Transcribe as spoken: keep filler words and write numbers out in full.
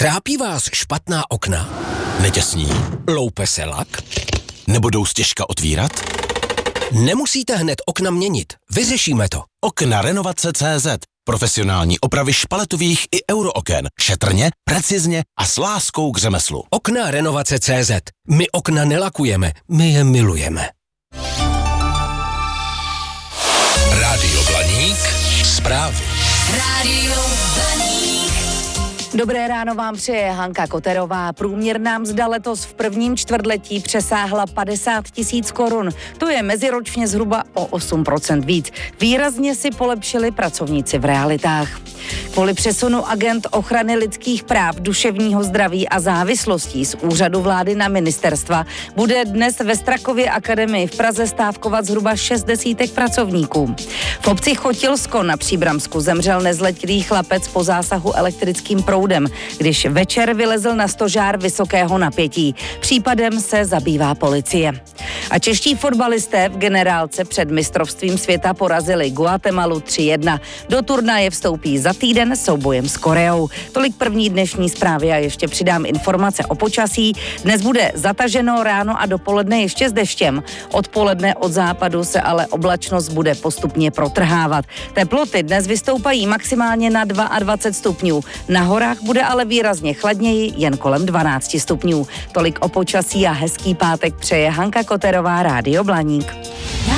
Trápí vás špatná okna? Netěsní? Loupe se lak? Nebudou stěžka otvírat? Nemusíte hned okna měnit. Vyřešíme to. Okna Renovace tečka cé zet. Profesionální opravy špaletových i eurooken. Šetrně, precizně a s láskou k řemeslu. Okna Renovace tečka cé zet. My okna nelakujeme, my je milujeme. Rádio Blaník. Zprávy. Rádio Blaník. Dobré ráno vám přeje Hanka Koterová. Průměrná mzda letos v prvním čtvrtletí přesáhla padesát tisíc korun. To je meziročně zhruba o osm procent víc. Výrazně si polepšili pracovníci v realitách. Kvůli přesunu agent ochrany lidských práv, duševního zdraví a závislostí z úřadu vlády na ministerstva bude dnes ve Strakově akademii v Praze stávkovat zhruba šest desítek pracovníků. V obci Chotilsko na Příbramsku zemřel nezletilý chlapec po zásahu elektrickým proudem, když večer vylezl na stožár vysokého napětí. Případem se zabývá policie. A čeští fotbalisté v generálce před mistrovstvím světa porazili Guatemalu tři jedna. Do turnaje vstoupí za týden soubojem s Koreou. Tolik první dnešní zprávy a ještě přidám informace o počasí. Dnes bude zataženo ráno a dopoledne ještě s deštěm. Odpoledne od západu se ale oblačnost bude postupně protrhávat. Teploty dnes vystoupají maximálně na dvacet dva stupňů. Na horách bude ale výrazně chladněji, jen kolem dvanáct stupňů. Tolik o počasí a hezký pátek přeje Hanka Koterová, Rádio Blaník.